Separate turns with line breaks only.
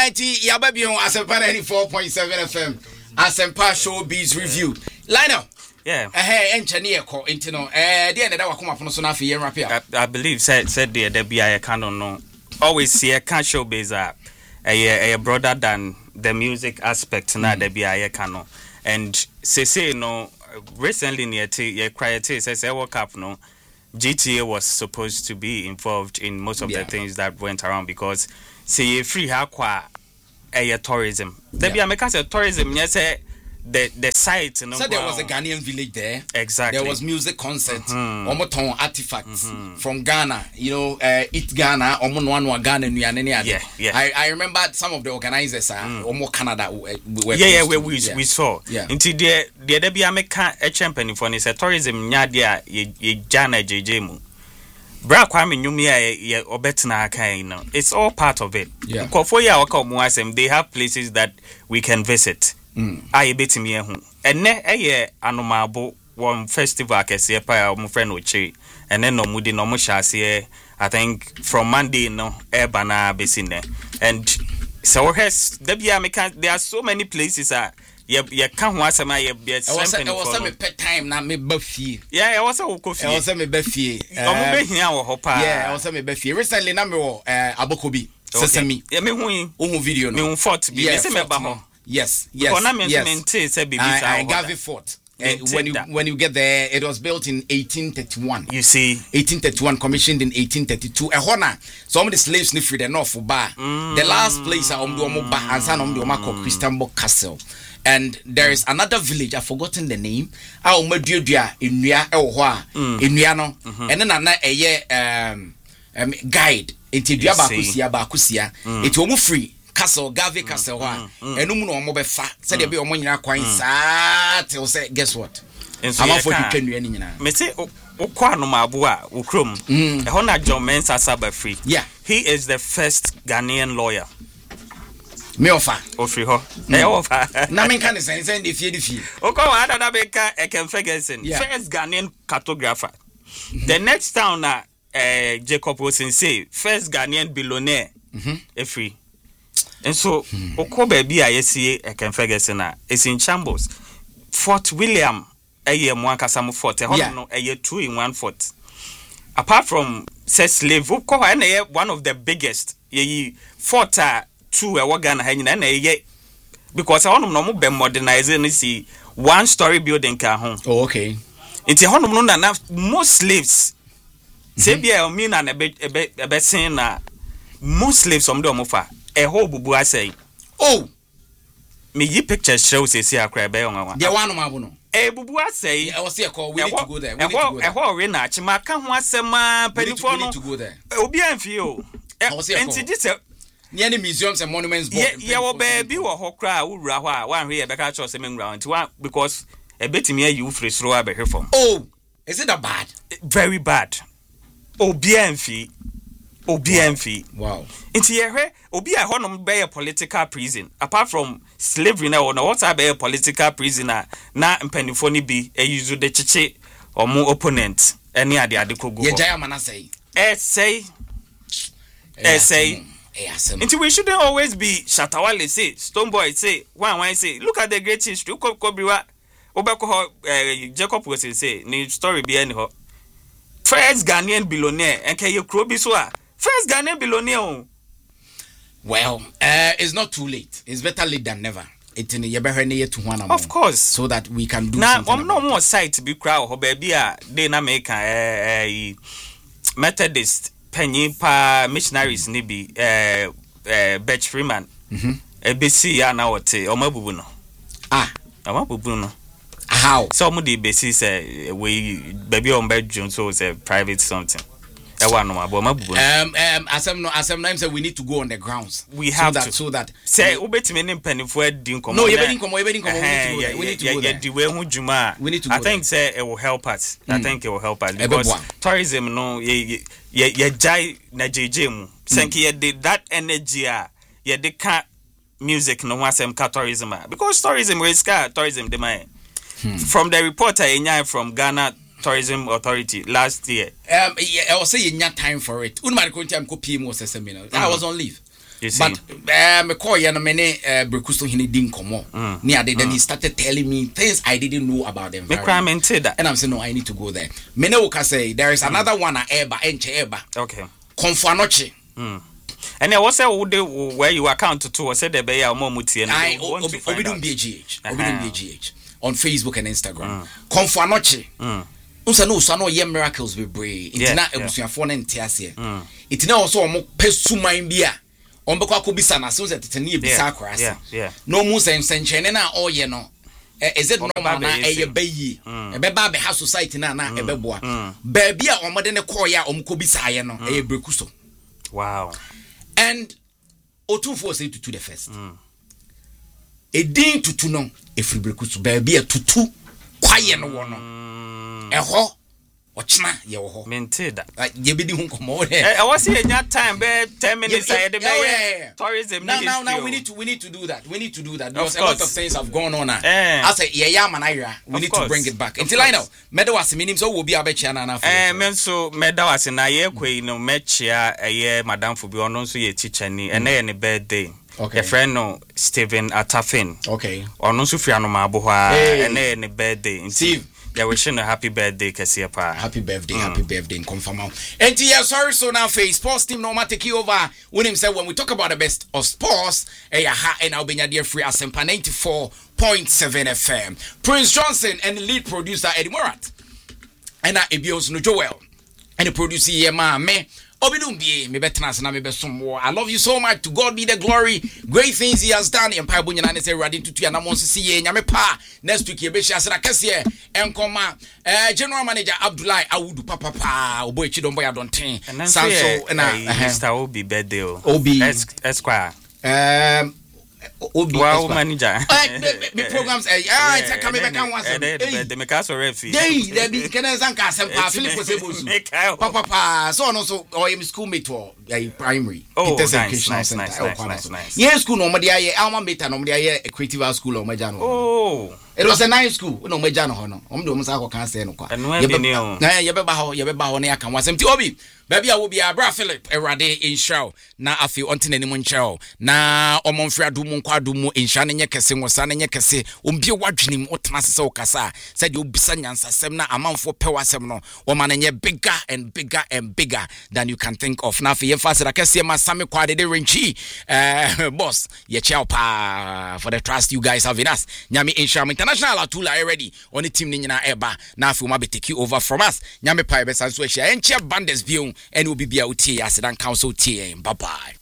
Alrighty, yababi on Asempa 94.7 FM. Asempa Showbiz Review. Lionel.
Yeah.
Engineer call intino. The end that come up on so na fi rap here.
I believe said there be I canon no. Always see a can showbiz a broader than the music aspect na there be I canon. And say no recently near to cry says World Cup no. GTA was supposed to be involved in most of the things that went around because say free hakwa tourism. There be a make us tourism yes the site no.
So there was a Ghanaian village there.
Exactly.
There was music concerts, omoton artifacts from Ghana. You know, Eat Ghana, omo Ghana
Yeah.
I remember some of the organizers omo Canada
we saw.
Yeah.
Until there be a make a champion for this tourism nya ye Ghana JJ mu. Bra Kwame Nyumia ye obetna aka no. It's all part of it.
Yeah.
For ya waka mu asem they have places that we can visit. I betimi ehu enne eye anomabo one festival kese pa my friend Ochi and then no mudi no mo hyase I think from Monday no eba na besine and so has there are so many places ye can ho asema ye something
for was me pet time na me ba fie
yeah was okofie
was me ba fie
omo behia wo hopa
yeah was me ba fie recently na me wo abokobi sesame
yeah me hu
video no
me hu fort bi me se me ba ho.
Yes.
I
Gavi Fort. When you get there, it was built in 1831.
You see,
1831, commissioned in 1832. A honor. Some of the slaves ni free the north for bar. The last place I do bar and son called Christianborg Castle. And there is another village, I've forgotten the name. And then guide. It's almost free. Castle, Gavi Castle, and no more befa. Said there be a money quite sad. Guess what? I'm off for you.
Me say, Okwano Mabua, Ukrum, a Honor John Mensa Saba free.
Yeah,
he is the first Ghanaian lawyer.
Me offer.
Offer. Me offer.
Namin can send the fee.
Okawa Adabeka, Eken Ferguson, first Ghanaian cartographer. The next town, Jacob Wilson say, first Ghanaian billionaire, free. And so, Okobe be I see a Ken Ferguson is in shambles. Fort William, a year one Casamu Fort, a year 2 in 1 fort. Apart from says slave, one of the biggest fort 2 a wagon hanging and a year because I want no more modernizing see 1-story building car home.
Oh, okay.
It's a honor enough most slaves. Sabia mean and a bit saying most slaves from the Mofa. A whole bubu I say. Oh, me ye pictures shows a see a crab on
the one mabuno.
A bubu I say, I was here called we need to go there. A whole rena, Chimaka was a man, penny for need to go there. Obian feel. And see
near the museums and monuments.
Yeah, baby, or Hokra, Urawa, one here, back out of ground to one because a bit near you free throw up here from. Oh, is it a bad? Very bad. Obian fee. Wow. Into here, Obi a honum be a political prison. Apart from slavery now, no what's a political prisoner na mpenifoni be a use the chiche or more opponent. Any idea the kogo. Essay. Until we shouldn't always be Shatawale say, Stoneboy say, one say, look at the great history. Kobriwa Obako Jacob was say, need story be anyhow. First Ghanaian billionaire and can you crobiswa? First Ghanaian billionaire.
Well, it's not too late. It's better late than never. It's in the to one.
Of course,
so that we can do.
Now, I'm no more site to be crowd. Or baby, they na make a Methodist penny pa missionaries nibi Betch Freeman. ABC ya na wote omabubuno. Omabubuno.
How?
Somebody basis say we baby on bedroom so it's a private something.
Asem no say we need to go on the grounds.
We have
so that
say ubetime ne mpanifo adin komo.
No, we need to go there. We need to go. I
think say it will help us. I think it will help us because tourism no ye jai na jeje mu. Senki ye did that energy ye de ka music no wasem ka tourism because tourism is ka tourism de man. From the reporter from Ghana Tourism Authority last year.
I was saying you time for it. I was on leave. But me call you no many Brekusto hini din komo. Then he started telling me things I didn't know about them. And I'm saying no, I need to go there. Mene woka say there is another one at Eba.
Okay.
Konfuanoche.
And there was where you account to or said the bay or Momuti and
Obidum BGH. Obidum BGH on Facebook and Instagram. Konfuanoche. Unsa no so no ye miracles be brave. Itina ebusuafo na ntiase. Itina also omo pesuman bia. Ombekwa akobisa na so zetete ebisa akrase. No mu senchene na oye no. Is it normal na eye bayi? Ebeba be ha society na ebeboa. Ba bia omode ne call ya omkobisa aye no eye Brekusto.
Wow.
And Otunfo say to the first. Edin tutu no efri Brekusto ba bia tutu kwaye no wo no. Eho ochna ye wo ho
mente da
ye bedi hu komo
I was here that time be 10 minutes I the be tourism
now we need to do that because a lot of things have gone on I say ye ya manaya we need to bring it back until I know meda was minim so will be abechia na na
men so meda was na ye kwei no mechia ye madam fo bi ono so ye teacher ni ene ye ne birthday. Okay. A friend no Steven Atafin. Okay. Ono so fia no ma bo ha ene ye ne birthday. Steve yeah, wishing a happy birthday, Kasiapa.
Happy birthday, confirm. And yeah, sorry, so now face sports team no matter take you over. When him said when we talk about the best of sports, and I'll be dear free Asempa 94.7 FM. Prince Johnson and the lead producer Eddie Morat. And Ebios no Joel. And the producer me. Obidumbi, me betnas na me besom more. I love you so much. To God be the glory. Great things he has done. Empire bunya na say ready to and amonsi see nyame pa. Next week ye be share kase enkoma general manager Abdullahi Awudu papa oboy chidombo ya donten. Sanso na
Mr. Obi birthday.
Obi
Esquire.
Obi
wow manager
the programs it's a coming back and once
the mekaso refi
they be can zanka sempa Philip Osebosu papa so no so or him schoolmate or primary
Peter's Educational Center
yes school no dey aye alma mater no dey aye creative school o maja no it was a nice school no maja no no do mo sa ko kan say no kwa ye be ba ho na aka wasem ti Obi baby a wo bia bra Philip Erade in show na afi onti nanim nchao na omonfri adumu nkwadumu insha ne nyekese ngosa ne nyekese ombie wadwenim otena se okasa said you bisa nyansasem na amanfo pewasem no wo ma ne bigger and bigger and bigger than you can think of na afi yemfa sira kese ma same kwade de renchi boss ye chao pa for the trust you guys have in us nyame insha international atula already on the team ni nyina eba na afi uma be take you over from us nyame pa be sanso ehia enche banders bion and will be out here as an council team. Bye bye.